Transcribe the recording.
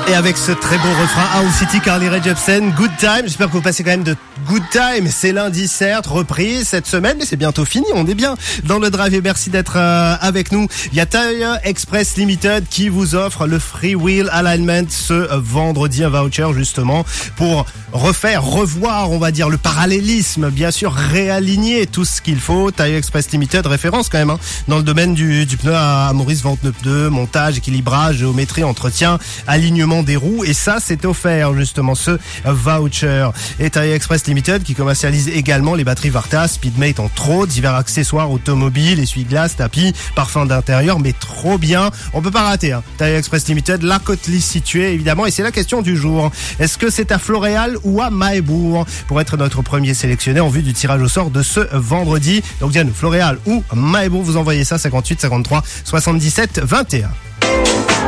Et avec ce très beau refrain Owl City, Carly Rae Jepsen, Good Time. J'espère que vous passez quand même de Good Time. C'est lundi, certes, reprise cette semaine, mais c'est bientôt fini. On est bien dans le drive et merci d'être avec nous. Il y a Tire Express Limited qui vous offre le Free Wheel Alignment ce vendredi, un voucher justement pour revoir, on va dire, le parallélisme, bien sûr, réaligner tout ce qu'il faut. Tire Express Limited, référence quand même, dans le domaine du pneu à Maurice, vente de pneus, montage, équilibrage, géométrie, entretien, alignement des roues, et ça c'est offert justement ce voucher. Et Tire Express Limited qui commercialise également les batteries Varta, Speedmate entre autres, divers accessoires automobiles, essuie-glace, tapis, parfums d'intérieur, mais trop bien, on peut pas rater Tire Express Limited, la Côte-Lys située évidemment, et c'est la question du jour. Est-ce que c'est à Floréal ou à Mahébourg pour être notre premier sélectionné en vue du tirage au sort de ce vendredi? Donc bien, Floréal ou Mahébourg, vous envoyez ça 58 53 77 21.